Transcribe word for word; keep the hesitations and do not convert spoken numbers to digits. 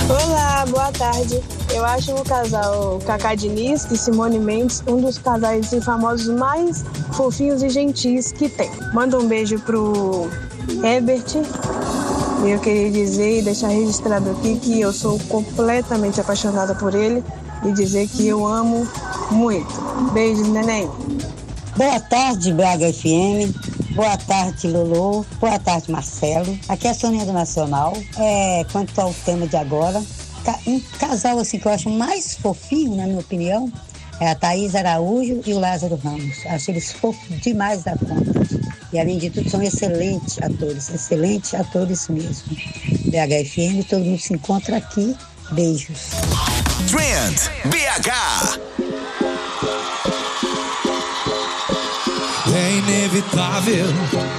Olá, boa tarde. Eu acho o casal Cacá Diniz e Simone Mendes um dos casais assim, famosos mais fofinhos e gentis que tem. Manda um beijo pro Herbert. E eu queria dizer e deixar registrado aqui que eu sou completamente apaixonada por ele e dizer que eu amo muito. Beijo, neném. Boa tarde, Braga F M. Boa tarde, Lulu. Boa tarde, Marcelo. Aqui é a Soninha do Nacional. É, quanto ao tema de agora, um casal assim que eu acho mais fofinho, na minha opinião, é a Thaís Araújo e o Lázaro Ramos. Acho eles fofos demais da conta. E além de tudo, são excelentes atores, excelentes atores mesmo. B H F M, todo mundo se encontra aqui. Beijos. Trend B H. É inevitável